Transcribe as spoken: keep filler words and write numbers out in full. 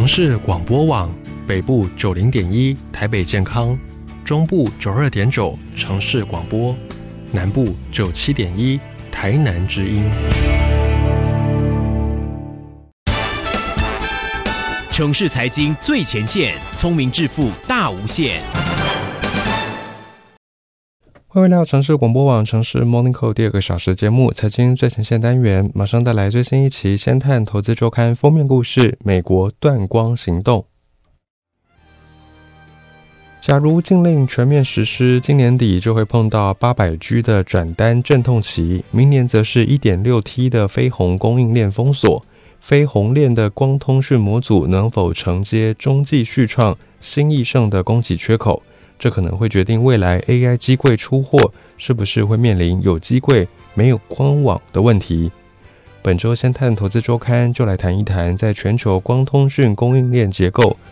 城市广播网，北部九零点一台北健康，中部九二点九城市广播，南部九七点一台南之音。 城市财经最前线，聪明致富大无限。 欢迎来到城市广播网城市 Morning Call 第二个小时节目财经最前线单元，马上带来最新一期先探投资周刊封面故事：美国断光行动。假如禁令全面实施，今年底就会碰到 八百 G 的转单阵痛期，明年则是 一点六 T 的非红供应链封锁。非红链的光通讯模组能否承接中继续创新易盛的供给缺口，这可能会决定未来 A I 机柜出货是不是会面临有机柜没有光网的问题。本周先探投资周刊就来谈一谈在全球光通讯供应链结构